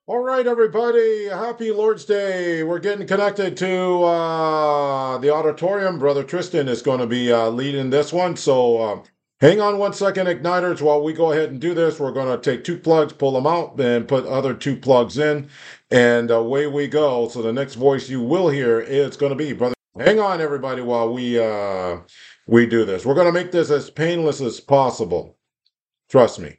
All right, everybody. Happy Lord's Day. We're getting connected to the auditorium. Brother Tristan is going to be leading this one. So hang on 1 second, Igniters, while we go ahead and do this. We're going to take two plugs, pull them out, and put other two plugs in. And away we go. So the next voice you will hear is going to be Brother. Hang on, everybody, while we do this. We're going to make this as painless as possible. Trust me.